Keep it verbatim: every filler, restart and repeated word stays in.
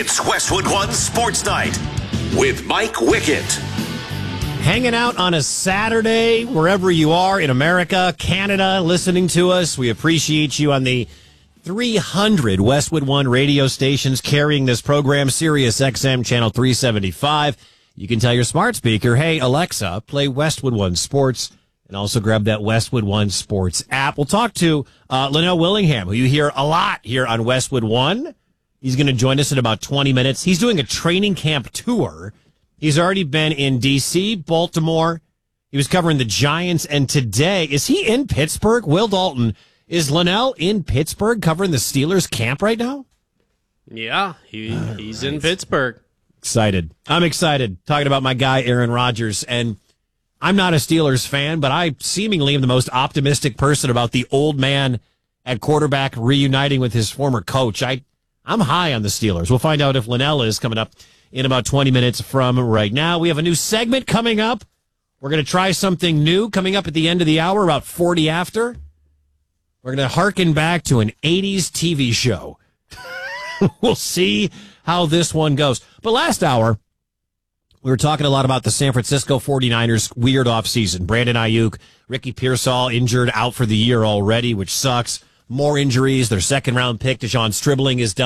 It's Westwood One Sports Night with Mike Wickett. Hanging out on a Saturday, wherever you are in America, Canada, listening to us. We appreciate you on the three hundred Westwood One radio stations carrying this program, Sirius X M Channel three seventy-five. You can tell your smart speaker, hey, Alexa, play Westwood One Sports, and also grab that Westwood One Sports app. We'll talk to uh, Linnell Willingham, who you hear a lot here on Westwood One. He's going to join us in about twenty minutes. He's doing a training camp tour. He's already been in D C, Baltimore. He was covering the Giants, and today, is he in Pittsburgh? Will Dalton, is Linnell in Pittsburgh covering the Steelers camp right now? Yeah, he he's in Pittsburgh. Excited. I'm excited. Talking about my guy, Aaron Rodgers, and I'm not a Steelers fan, but I seemingly am the most optimistic person about the old man at quarterback reuniting with his former coach. I, I'm high on the Steelers. We'll find out if Linnell is coming up in about twenty minutes from right now. We have a new segment coming up. We're going to try something new coming up at the end of the hour, about forty after. We're going to hearken back to an eighties T V show. We'll see how this one goes. But last hour, we were talking a lot about the San Francisco forty-niners weird offseason. Brandon Ayuk, Ricky Pearsall injured, out for the year already, which sucks. More injuries. Their second-round pick, Deshaun Stribling, is done.